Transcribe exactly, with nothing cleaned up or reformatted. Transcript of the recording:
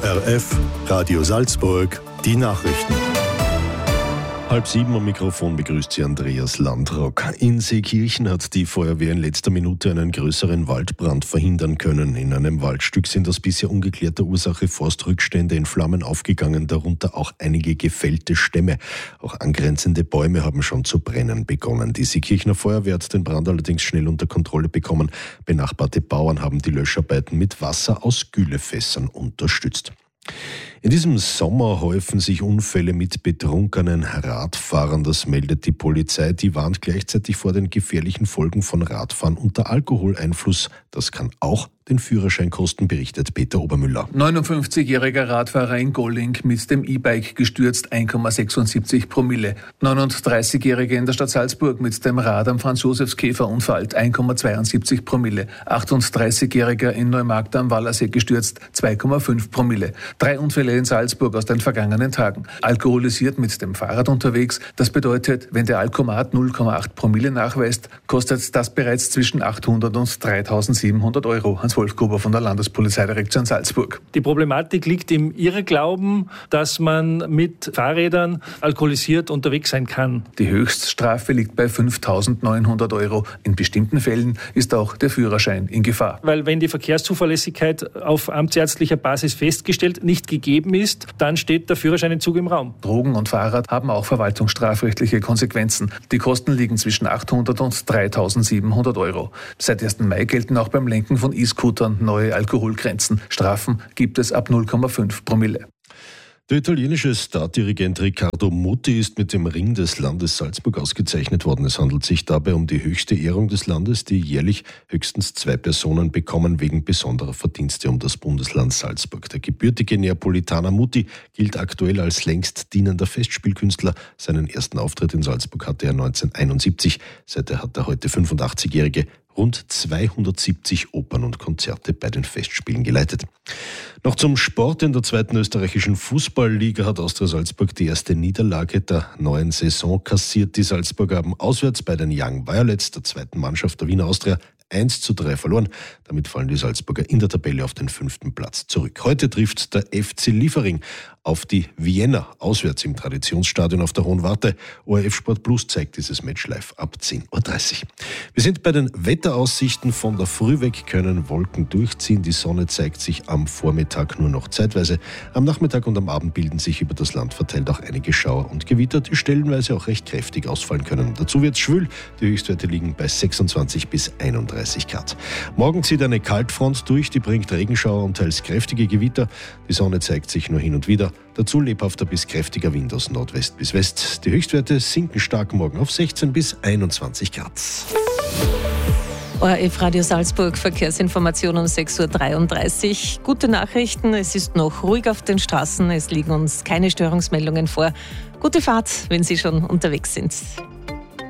O R F, Radio Salzburg, die Nachrichten. Halb sieben am Mikrofon begrüßt Sie Andreas Landrock. In Seekirchen hat die Feuerwehr in letzter Minute einen größeren Waldbrand verhindern können. In einem Waldstück sind aus bisher ungeklärter Ursache Forstrückstände in Flammen aufgegangen, darunter auch einige gefällte Stämme. Auch angrenzende Bäume haben schon zu brennen begonnen. Die Seekirchener Feuerwehr hat den Brand allerdings schnell unter Kontrolle bekommen. Benachbarte Bauern haben die Löscharbeiten mit Wasser aus Güllefässern unterstützt. In diesem Sommer häufen sich Unfälle mit betrunkenen Radfahrern. Das meldet die Polizei. Die warnt gleichzeitig vor den gefährlichen Folgen von Radfahren unter Alkoholeinfluss. Das kann auch den Führerschein kosten, berichtet Peter Obermüller. neunundfünfzigjähriger Radfahrer in Golling mit dem E-Bike gestürzt, eins Komma sechsundsiebzig Promille. neununddreißigjähriger in der Stadt Salzburg mit dem Rad am Franz-Josefs-Käfer unfallt, eins Komma zweiundsiebzig Promille. achtunddreißigjähriger in Neumarkt am Wallersee gestürzt, zwei Komma fünf Promille. Drei Unfälle in Salzburg aus den vergangenen Tagen. Alkoholisiert mit dem Fahrrad unterwegs, das bedeutet, wenn der Alkomat null Komma acht Promille nachweist, kostet das bereits zwischen achthundert und dreitausendsiebenhundert Euro. Hans-Wolf Gruber von der Landespolizeidirektion Salzburg. Die Problematik liegt im Irrglauben, dass man mit Fahrrädern alkoholisiert unterwegs sein kann. Die Höchststrafe liegt bei fünftausendneunhundert Euro. In bestimmten Fällen ist auch der Führerschein in Gefahr. Weil wenn die Verkehrszuverlässigkeit auf amtsärztlicher Basis festgestellt nicht gegeben ist, dann steht der Führerscheinentzug im Raum. Drogen und Fahrrad haben auch verwaltungsstrafrechtliche Konsequenzen. Die Kosten liegen zwischen achthundert und dreitausendsiebenhundert Euro. Seit ersten Mai gelten auch beim Lenken von E-Scootern neue Alkoholgrenzen. Strafen gibt es ab null Komma fünf Promille. Der italienische Stardirigent Riccardo Muti ist mit dem Ring des Landes Salzburg ausgezeichnet worden. Es handelt sich dabei um die höchste Ehrung des Landes, die jährlich höchstens zwei Personen bekommen wegen besonderer Verdienste um das Bundesland Salzburg. Der gebürtige Neapolitaner Muti gilt aktuell als längst dienender Festspielkünstler. Seinen ersten Auftritt in Salzburg hatte er neunzehnhunderteinundsiebzig. Seither hat der heute fünfundachtzigjährige rund zweihundertsiebzig Opern und Konzerte bei den Festspielen geleitet. Noch zum Sport. In der zweiten österreichischen Fußballliga hat Austria Salzburg die erste Niederlage der neuen Saison kassiert. Die Salzburger haben auswärts bei den Young Violets, der zweiten Mannschaft der Wiener Austria, eins zu drei verloren. Damit fallen die Salzburger in der Tabelle auf den fünften Platz zurück. Heute trifft der F C Liefering auf die Vienna, auswärts im Traditionsstadion auf der Hohen Warte. O R F Sport Plus zeigt dieses Match live ab zehn Uhr dreißig. Wir sind bei den Wetteraussichten. Von der Früh weg können Wolken durchziehen. Die Sonne zeigt sich am Vormittag nur noch zeitweise. Am Nachmittag und am Abend bilden sich über das Land verteilt auch einige Schauer und Gewitter, die stellenweise auch recht kräftig ausfallen können. Dazu wird es schwül. Die Höchstwerte liegen bei sechsundzwanzig bis einunddreißig Grad. Morgen zieht eine Kaltfront durch, die bringt Regenschauer und teils kräftige Gewitter. Die Sonne zeigt sich nur hin und wieder. Dazu lebhafter bis kräftiger Wind aus Nordwest bis West. Die Höchstwerte sinken stark morgen auf sechzehn bis einundzwanzig Grad. O R F Radio Salzburg, Verkehrsinformation um sechs Uhr dreiunddreißig. Gute Nachrichten, es ist noch ruhig auf den Straßen, es liegen uns keine Störungsmeldungen vor. Gute Fahrt, wenn Sie schon unterwegs sind.